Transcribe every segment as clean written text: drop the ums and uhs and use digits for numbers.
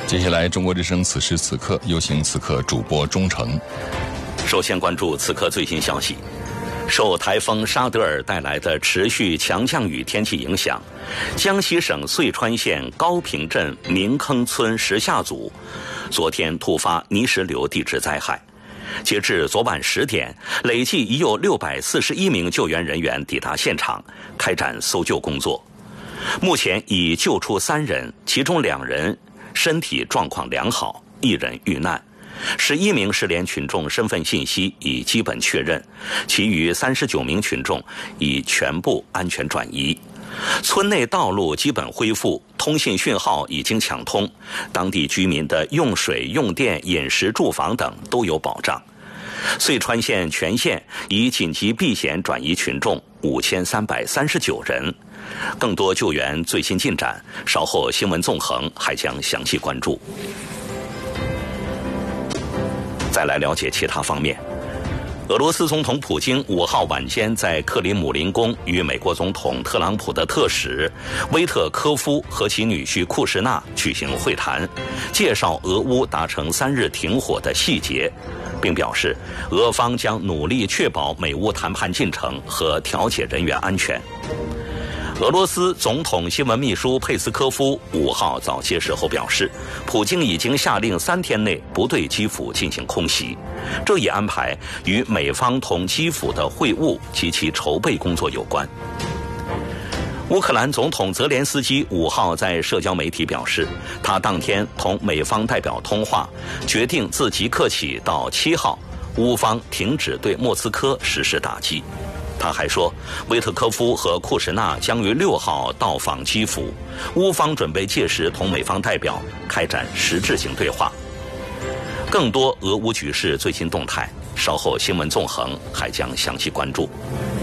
接下来，中国之声此时此刻有请此刻主播钟诚。 首先关注此刻最新消息。受台风沙德尔带来的持续强降雨天气影响，江西省遂川县高坪镇明坑村石下组昨天突发泥石流地质灾害。截至昨晚10点，累计已有641名救援人员抵达现场，开展搜救工作。目前已救出3人，其中2人身体状况良好，1人遇难。11名失联群众身份信息已基本确认，其余39名群众已全部安全转移。村内道路基本恢复，通信讯号已经抢通，当地居民的用水、用电、饮食、住房等都有保障。遂川县全县已紧急避险转移群众5339人。更多救援最新进展，稍后新闻纵横还将详细关注。再来了解其他方面。俄罗斯总统普京5号晚间在克里姆林宫与美国总统特朗普的特使威特科夫和其女婿库什纳举行会谈，介绍俄乌达成3日停火的细节，并表示俄方将努力确保美乌谈判进程和调解人员安全。俄罗斯总统新闻秘书佩斯科夫5号早些时候表示，普京已经下令3天内不对基辅进行空袭。这一安排与美方同基辅的会晤及其筹备工作有关。乌克兰总统泽连斯基5号在社交媒体表示，他当天同美方代表通话，决定自即刻起到7号，乌方停止对莫斯科实施打击。他还说，威特科夫和库什纳将于6号到访基辅，乌方准备届时同美方代表开展实质性对话。更多俄乌局势最新动态，稍后新闻纵横还将详细关注。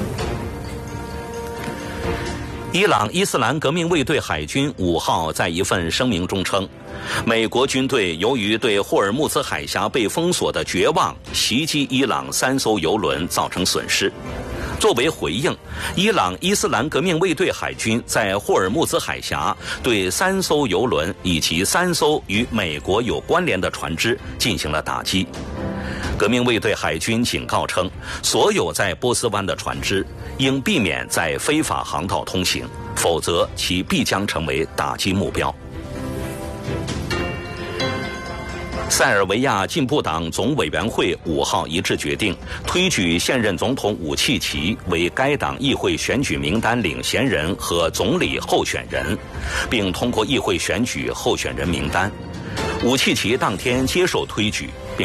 伊朗伊斯兰革命卫队海军5号在一份声明中称，美国军队由于对霍尔木兹海峡被封锁的绝望，袭击伊朗3艘油轮造成损失。作为回应，伊朗伊斯兰革命卫队海军在霍尔木兹海峡对3艘油轮以及3艘与美国有关联的船只进行了打击。革命卫队海军警告称，所有在波斯湾的船只应避免在非法航道通行，否则其必将成为打击目标。塞尔维亚进步党总委员会5号一致决定推举现任总统武契奇为该党议会选举名单领衔人和总理候选人，并通过议会选举候选人名单。武契奇当天接受推举，并